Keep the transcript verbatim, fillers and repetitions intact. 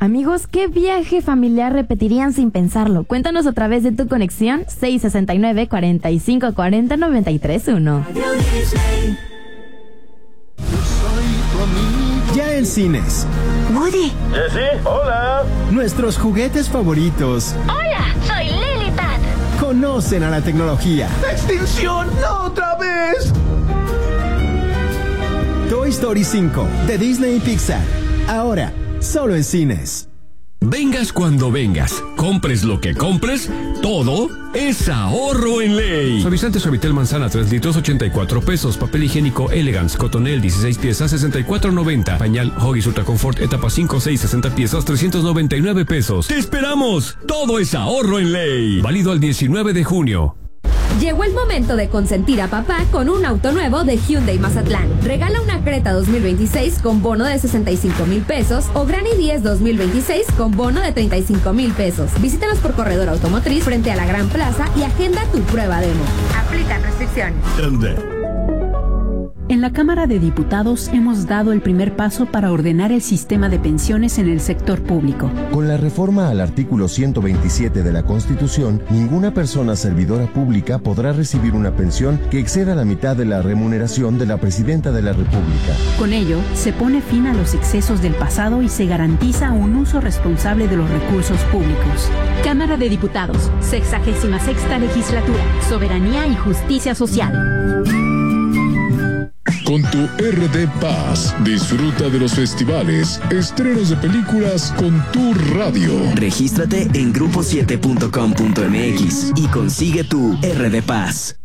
Amigos, ¿qué viaje familiar repetirían sin pensarlo? Cuéntanos a través de tu conexión seis sesenta y nueve, cuarenta y cinco cuarenta, noventa y tres uno. Ya en cines. Woody. Jessie, hola. Nuestros juguetes favoritos. Hola, soy Lilipad. Conocen a la tecnología. ¡Extinción! ¡No otra vez! Toy Story cinco, de Disney y Pixar. Ahora, solo en cines. Vengas cuando vengas, compres lo que compres, todo es ahorro en ley. Suavizante Suavitel Manzana tres litros, ochenta y cuatro pesos. Papel higiénico Elegance Cotonel dieciséis piezas, sesenta y cuatro noventa. Pañal Huggies Ultra Comfort etapa cinco, seis, sesenta piezas, trescientos noventa y nueve pesos. ¡Te esperamos! Todo es ahorro en ley. Válido al diecinueve de junio. Llegó el momento de consentir a papá con un auto nuevo de Hyundai Mazatlán. Regala una Creta dos mil veintiséis con bono de sesenta y cinco mil pesos o Granny diez dos mil veintiséis con bono de treinta y cinco mil pesos. Visítanos por Corredor Automotriz frente a la Gran Plaza y agenda tu prueba demo. Aplican restricciones. En la Cámara de Diputados hemos dado el primer paso para ordenar el sistema de pensiones en el sector público. Con la reforma al artículo ciento veintisiete de la Constitución, ninguna persona servidora pública podrá recibir una pensión que exceda la mitad de la remuneración de la Presidenta de la República. Con ello, se pone fin a los excesos del pasado y se garantiza un uso responsable de los recursos públicos. Cámara de Diputados, sexagésima sexta legislatura, Soberanía y Justicia Social. Con tu R D Paz, disfruta de los festivales, estrenos de películas con tu radio. Regístrate en grupo siete punto com punto m x y consigue tu R D Paz.